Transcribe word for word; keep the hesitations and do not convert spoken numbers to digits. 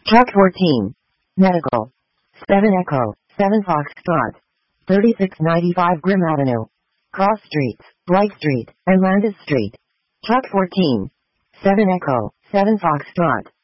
Truck fourteen. Medical. seven Echo, seven Foxtrot. thirty-six ninety-five Grimm Avenue. Cross Streets, Bright Street, and Landis Street. Truck fourteen. seven Echo, seven Foxtrot.